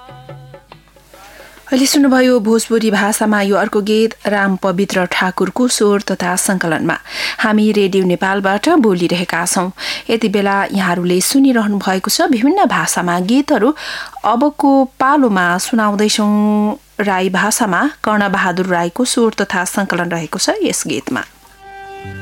अहिले सुन्नुभयो भोजपुरी भाषामा यो अर्को गीत राम पवित्र ठाकुरको स्वर तथा संकलनमा। हामी रेडियो नेपालबाट बोलिरहेका छौं। यति बेला यहाँहरूले सुनिरहनु भएको छ विभिन्न भाषामा गीतहरू। अबको पालोमा सुनाउँदैछौं राई भाषामा कर्णबहादुर राईको स्वर तथा संकलन रहेको छ यस गीतमा।